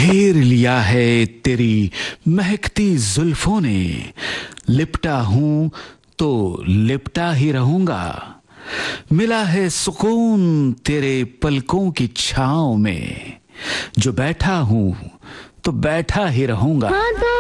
घेर लिया है तेरी महकती जुल्फों ने, लिपटा हूं तो लिपटा ही रहूंगा। मिला है सुकून तेरे पलकों की छांव में, जो बैठा हूं तो बैठा ही रहूंगा।